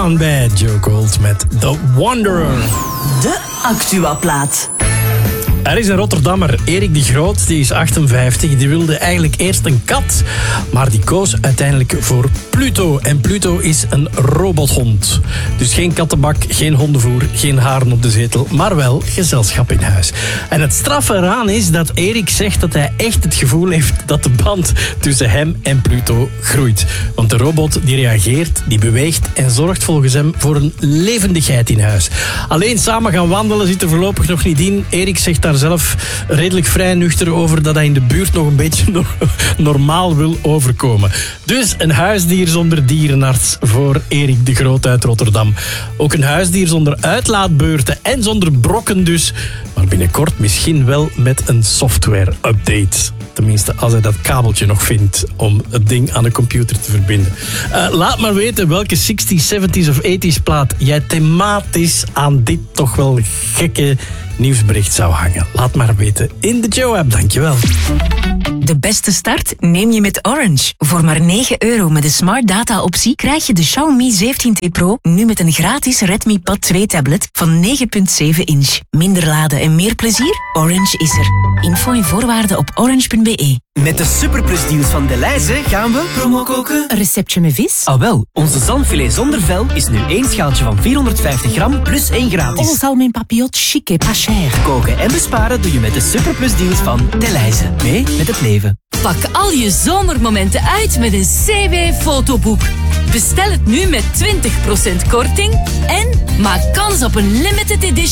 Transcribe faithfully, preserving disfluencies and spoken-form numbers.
Down bij Joe Gold met The Wanderer. De Actua-plaat. Er is een Rotterdammer, Erik de Groot, die is achtenvijftig. Die wilde eigenlijk eerst een kat, maar die koos uiteindelijk voor Pluto. En Pluto is een robothond. Dus geen kattenbak, geen hondenvoer, geen haren op de zetel, maar wel gezelschap in huis. En het straffe eraan is dat Erik zegt dat hij echt het gevoel heeft dat de band tussen hem en Pluto groeit. Want de robot die reageert, die beweegt en zorgt volgens hem voor een levendigheid in huis. Alleen samen gaan wandelen zit er voorlopig nog niet in. Erik zegt daar zelf redelijk vrij nuchter over dat hij in de buurt nog een beetje no- normaal wil overkomen. Dus een huisdier zonder dierenarts voor Erik de Groot uit Rotterdam. Ook een huisdier zonder uitlaatbeurten en zonder brokken dus. Maar binnenkort misschien wel met een software-update. Tenminste, als hij dat kabeltje nog vindt om het ding aan de computer te verbinden. Uh, laat maar weten welke zestig's, zeventig's of tachtig's plaat jij thematisch aan dit toch wel gekke nieuwsbericht zou hangen. Laat maar weten in de Joe-app. Dankjewel. De beste start neem je met Orange. Voor maar negen euro met de Smart Data optie krijg je de Xiaomi zeventien T Pro nu met een gratis Redmi Pad twee tablet van negen komma zeven inch. Minder laden en meer plezier? Orange is er. Info en voorwaarden op orange punt b e. Met de superplusdeals van Delhaize gaan we promo koken. Een receptje met vis? Ah wel, onze zalmfilet zonder vel is nu één schaaltje van vierhonderdvijftig gram plus één gratis. Oh, salm en papillot chic et pas cher. Koken en besparen doe je met de superplusdeals van Delhaize. Mee met het leven. Pak al je zomermomenten uit met een C W fotoboek. Bestel het nu met twintig procent korting en maak kans op een limited edition